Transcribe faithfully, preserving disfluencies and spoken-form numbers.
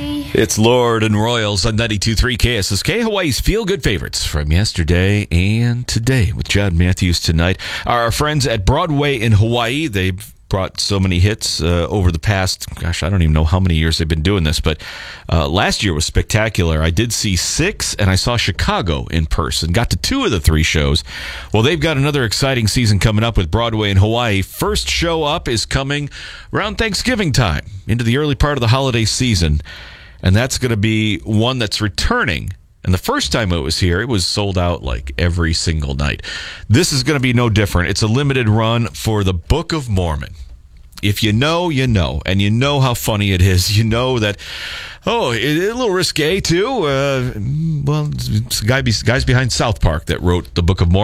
It's Lord and Royals on ninety-two point three K S S K, Hawaii's feel-good favorites from yesterday and today with John Matthews tonight. Our friends at Broadway in Hawaii, they've brought so many hits uh, over the past, gosh, I don't even know how many years they've been doing this, but uh, last year was spectacular. I did see Six, and I saw Chicago in person. Got to two of the three shows. Well, they've got another exciting season coming up with Broadway in Hawaii. First show up is coming around Thanksgiving time, into the early part of the holiday season. And that's going to be one that's returning. And the first time it was here, it was sold out like every single night. This is going to be no different. It's a limited run for the Book of Mormon. If you know, you know. And you know how funny it is. You know that, oh, it's a little risque, too. Uh, well, it's guy, guys behind South Park that wrote the Book of Mormon.